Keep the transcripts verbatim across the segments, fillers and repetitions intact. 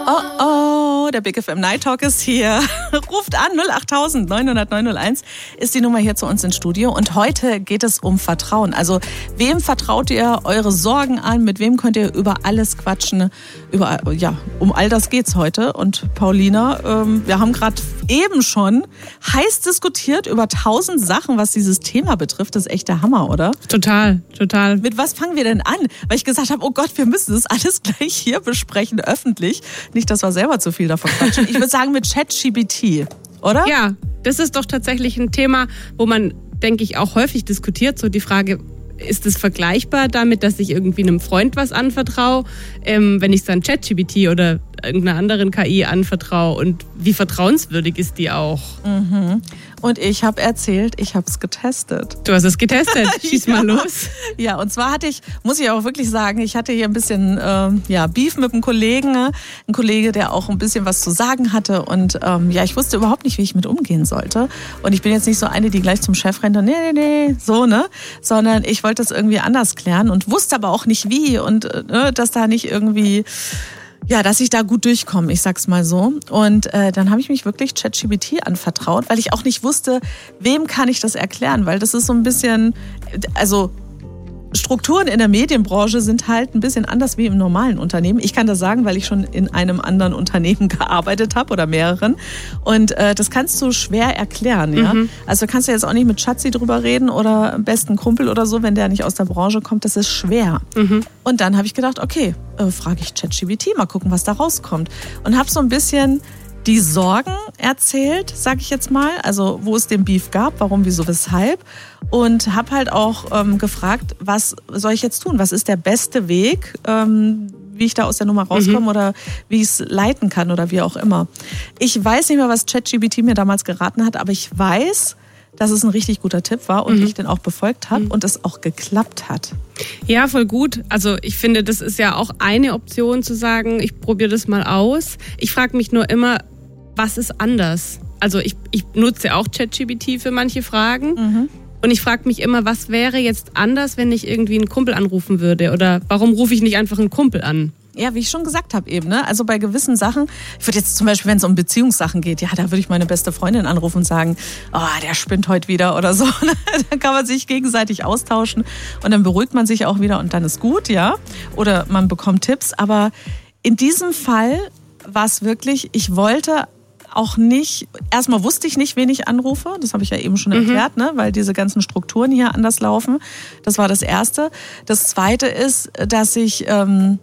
Oh, oh, der Big F M Night Talk ist hier. Ruft an, null acht tausend neunhundert neunhunderteins ist die Nummer hier zu uns ins Studio. Und heute geht es um Vertrauen. Also, wem vertraut ihr eure Sorgen an? Mit wem könnt ihr über alles quatschen? Über, ja, um all das geht's heute. Und Paulina, ähm, wir haben gerade eben schon heiß diskutiert über tausend Sachen, was dieses Thema betrifft. Das ist echt der Hammer, oder? Total, total. Mit was fangen wir denn an? Weil ich gesagt habe, oh Gott, wir müssen das alles gleich hier besprechen, öffentlich. Nicht, dass wir selber zu viel davon quatschen. Ich würde sagen mit ChatGPT, oder? Ja, das ist doch tatsächlich ein Thema, wo man, denke ich, auch häufig diskutiert. So die Frage, ist es vergleichbar damit, dass ich irgendwie einem Freund was anvertraue, ähm, wenn ich es dann ChatGPT oder irgendeiner anderen K I anvertraue? Und wie vertrauenswürdig ist die auch? Mhm. Und ich habe erzählt, ich habe es getestet. Du hast es getestet, schieß ja. mal los. Ja, und zwar hatte ich, muss ich auch wirklich sagen, ich hatte hier ein bisschen ähm, ja, Beef mit einem Kollegen. Ein Kollege, der auch ein bisschen was zu sagen hatte. Und ähm, ja, ich wusste überhaupt nicht, wie ich mit umgehen sollte. Und ich bin jetzt nicht so eine, die gleich zum Chef rennt und nee, nee, nee, so, ne? Sondern ich wollte das irgendwie anders klären und wusste aber auch nicht wie. Und äh, dass da nicht irgendwie... Ja, dass ich da gut durchkomme, ich sag's mal so. Und äh, dann habe ich mich wirklich ChatGPT anvertraut, weil ich auch nicht wusste, wem kann ich das erklären, weil das ist so ein bisschen, also Strukturen in der Medienbranche sind halt ein bisschen anders wie im normalen Unternehmen. Ich kann das sagen, weil ich schon in einem anderen Unternehmen gearbeitet habe oder mehreren. Und äh, das kannst du schwer erklären, ja. Mhm. Also kannst du jetzt auch nicht mit Schatzi drüber reden oder am besten Kumpel oder so, wenn der nicht aus der Branche kommt. Das ist schwer. Mhm. Und dann habe ich gedacht, okay, äh, frage ich ChatGPT, mal gucken, was da rauskommt. Und habe so ein bisschen die Sorgen erzählt, sag ich jetzt mal, also wo es den Beef gab, warum, wieso, weshalb, und habe halt auch ähm, gefragt, was soll ich jetzt tun, was ist der beste Weg, ähm, wie ich da aus der Nummer rauskomme mhm. oder wie ich es leiten kann oder wie auch immer. Ich weiß nicht mehr, was ChatGPT mir damals geraten hat, aber ich weiß, dass es ein richtig guter Tipp war und mhm. ich den auch befolgt habe mhm. und es auch geklappt hat. Ja, voll gut. Also ich finde, das ist ja auch eine Option zu sagen, ich probiere das mal aus. Ich frage mich nur immer, was ist anders? Also ich, ich nutze auch ChatGPT für manche Fragen mhm. und ich frage mich immer, was wäre jetzt anders, wenn ich irgendwie einen Kumpel anrufen würde? Oder warum rufe ich nicht einfach einen Kumpel an? Ja, wie ich schon gesagt habe eben, ne? Also bei gewissen Sachen, ich würde jetzt zum Beispiel, wenn es um Beziehungssachen geht, ja, da würde ich meine beste Freundin anrufen und sagen, oh, der spinnt heute wieder oder so. Dann kann man sich gegenseitig austauschen und dann beruhigt man sich auch wieder und dann ist gut, ja. Oder man bekommt Tipps. Aber in diesem Fall war es wirklich, ich wollte auch nicht, erstmal wusste ich nicht, wen ich anrufe, das habe ich ja eben schon erklärt, mhm. ne? Weil diese ganzen Strukturen hier anders laufen. Das war das Erste. Das Zweite ist, dass ich ähm,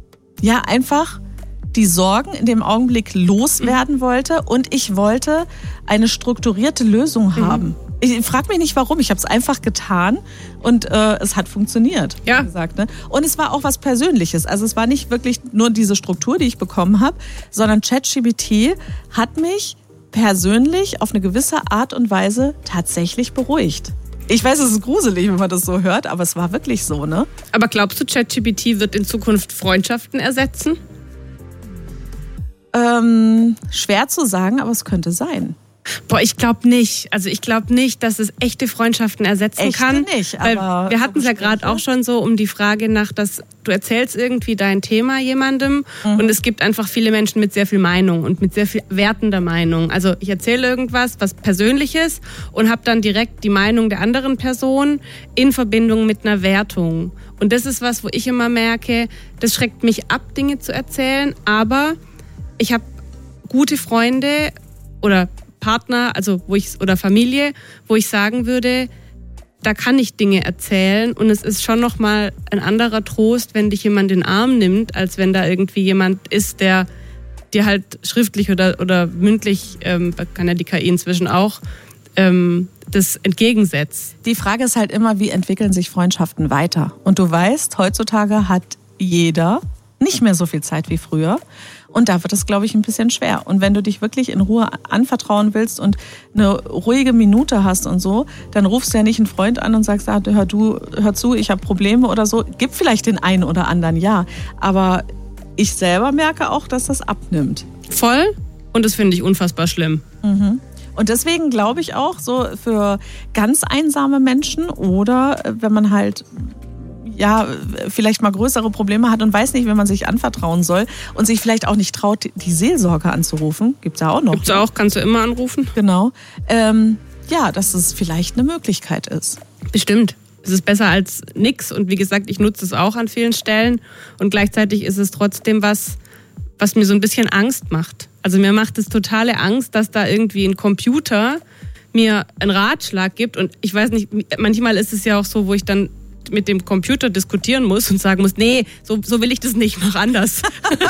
ja einfach die Sorgen in dem Augenblick loswerden mhm. wollte und ich wollte eine strukturierte Lösung mhm. haben. Ich frage mich nicht, warum. Ich habe es einfach getan und äh, es hat funktioniert. Ja. Wie gesagt, ne? Und es war auch was Persönliches. Also es war nicht wirklich nur diese Struktur, die ich bekommen habe, sondern ChatGPT hat mich persönlich auf eine gewisse Art und Weise tatsächlich beruhigt. Ich weiß, es ist gruselig, wenn man das so hört, aber es war wirklich so, ne? Aber glaubst du, ChatGPT wird in Zukunft Freundschaften ersetzen? Ähm, schwer zu sagen, aber es könnte sein. Boah, ich glaube nicht. Also ich glaube nicht, dass es echte Freundschaften ersetzen echte kann. Nicht, weil aber wir hatten es ja gerade auch schon so um die Frage nach, dass du erzählst irgendwie dein Thema jemandem mhm. und es gibt einfach viele Menschen mit sehr viel Meinung und mit sehr viel wertender Meinung. Also ich erzähle irgendwas, was Persönliches und habe dann direkt die Meinung der anderen Person in Verbindung mit einer Wertung. Und das ist was, wo ich immer merke, das schreckt mich ab, Dinge zu erzählen, aber ich habe gute Freunde oder Partner, also wo ich oder Familie, wo ich sagen würde, da kann ich Dinge erzählen und es ist schon nochmal ein anderer Trost, wenn dich jemand in den Arm nimmt, als wenn da irgendwie jemand ist, der dir halt schriftlich oder, oder mündlich, ähm, kann ja die K I inzwischen auch, ähm, das entgegensetzt. Die Frage ist halt immer, wie entwickeln sich Freundschaften weiter? Und du weißt, heutzutage hat jeder nicht mehr so viel Zeit wie früher. Und da wird es, glaube ich, ein bisschen schwer. Und wenn du dich wirklich in Ruhe anvertrauen willst und eine ruhige Minute hast und so, dann rufst du ja nicht einen Freund an und sagst, ah, hör du, hör zu, ich habe Probleme oder so. Gibt vielleicht den einen oder anderen, ja. Aber ich selber merke auch, dass das abnimmt. Voll. Und das finde ich unfassbar schlimm. Mhm. Und deswegen glaube ich auch, so für ganz einsame Menschen oder wenn man halt ja vielleicht mal größere Probleme hat und weiß nicht, wenn man sich anvertrauen soll und sich vielleicht auch nicht traut, die Seelsorge anzurufen. Gibt's ja auch noch. Gibt's auch, kannst du immer anrufen. Genau. Ähm, ja, dass es vielleicht eine Möglichkeit ist. Bestimmt. Es ist besser als nix und wie gesagt, ich nutze es auch an vielen Stellen und gleichzeitig ist es trotzdem was, was mir so ein bisschen Angst macht. Also mir macht es totale Angst, dass da irgendwie ein Computer mir einen Ratschlag gibt und ich weiß nicht, manchmal ist es ja auch so, wo ich dann mit dem Computer diskutieren muss und sagen muss, nee, so, so will ich das nicht, mach anders.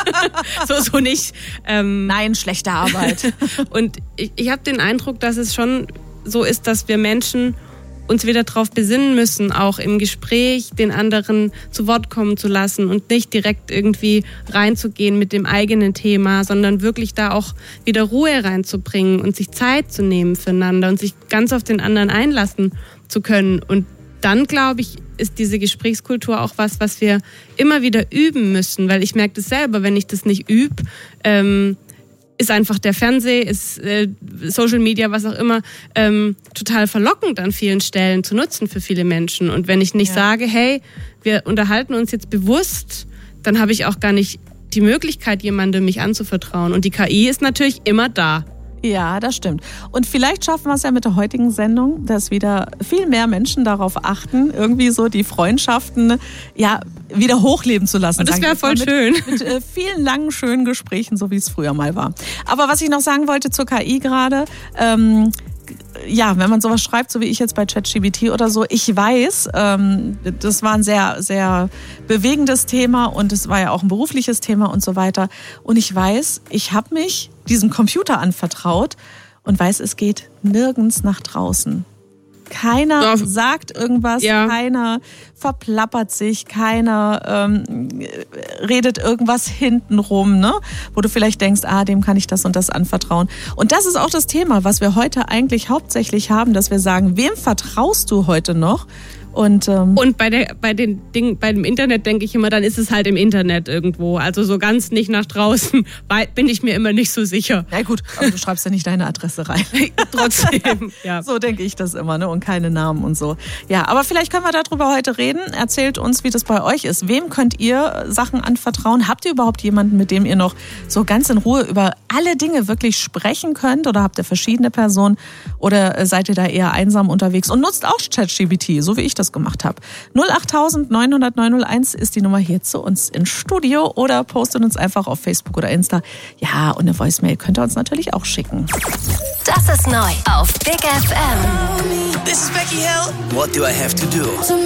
so, so nicht. Ähm, Nein, schlechte Arbeit. Und ich, ich habe den Eindruck, dass es schon so ist, dass wir Menschen uns wieder darauf besinnen müssen, auch im Gespräch den anderen zu Wort kommen zu lassen und nicht direkt irgendwie reinzugehen mit dem eigenen Thema, sondern wirklich da auch wieder Ruhe reinzubringen und sich Zeit zu nehmen füreinander und sich ganz auf den anderen einlassen zu können. Und dann, glaube ich, ist diese Gesprächskultur auch was, was wir immer wieder üben müssen, weil ich merke das selber, wenn ich das nicht übe, ähm, ist einfach der Fernseh, ist äh, Social Media, was auch immer, ähm, total verlockend an vielen Stellen zu nutzen für viele Menschen. Und wenn ich nicht ja. sage, hey, wir unterhalten uns jetzt bewusst, dann habe ich auch gar nicht die Möglichkeit, jemandem mich anzuvertrauen. Und die K I ist natürlich immer da. Ja, das stimmt. Und vielleicht schaffen wir es ja mit der heutigen Sendung, dass wieder viel mehr Menschen darauf achten, irgendwie so die Freundschaften ja wieder hochleben zu lassen. Und das wäre voll mit, schön. Mit äh, vielen langen, schönen Gesprächen, so wie es früher mal war. Aber was ich noch sagen wollte zur K I gerade, ähm, ja, wenn man sowas schreibt, so wie ich jetzt bei ChatGPT oder so, ich weiß, ähm, das war ein sehr, sehr bewegendes Thema und es war ja auch ein berufliches Thema und so weiter. Und ich weiß, ich habe mich diesem Computer anvertraut und weiß, es geht nirgends nach draußen. Keiner ja. sagt irgendwas, ja. keiner verplappert sich, keiner ähm, redet irgendwas hintenrum, ne? Wo du vielleicht denkst, ah, dem kann ich das und das anvertrauen. Und das ist auch das Thema, was wir heute eigentlich hauptsächlich haben, dass wir sagen, wem vertraust du heute noch? Und, ähm, und bei der, bei den Dingen, bei dem Internet denke ich immer, dann ist es halt im Internet irgendwo. Also so ganz nicht nach draußen bin ich mir immer nicht so sicher. Na gut, aber du schreibst ja nicht deine Adresse rein. Trotzdem, ja. So denke ich das immer, ne? Und keine Namen und so. Ja, aber vielleicht können wir darüber heute reden. Erzählt uns, wie das bei euch ist. Wem könnt ihr Sachen anvertrauen? Habt ihr überhaupt jemanden, mit dem ihr noch so ganz in Ruhe über alle Dinge wirklich sprechen könnt? Oder habt ihr verschiedene Personen? Oder seid ihr da eher einsam unterwegs und nutzt auch ChatGPT, so wie ich das das gemacht habe. null acht neun null null neun null eins ist die Nummer hier zu uns ins Studio oder postet uns einfach auf Facebook oder Insta. Ja, und eine Voicemail könnt ihr uns natürlich auch schicken. Das ist neu auf Big F M. This is Becky Hill. What do I have to do?